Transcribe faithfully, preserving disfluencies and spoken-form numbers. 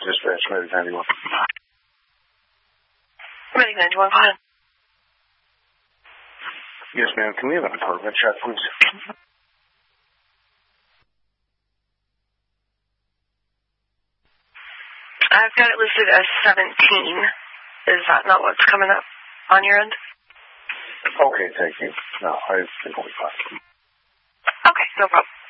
Dispatch, Medic ninety-one. Medic ninety-one, go ahead. Yes, ma'am. Can we have an apartment check, please? I've got it listed as seventeen. Is that not what's coming up on your end? Okay, thank you. No, I think we'll be fine. Okay, no problem.